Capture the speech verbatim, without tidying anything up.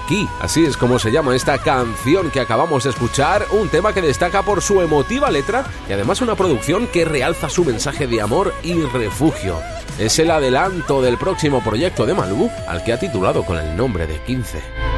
aquí. Así es como se llama esta canción que acabamos de escuchar, un tema que destaca por su emotiva letra y además una producción que realza su mensaje de amor y refugio. Es el adelanto del próximo proyecto de Malú, al que ha titulado con el nombre de quince.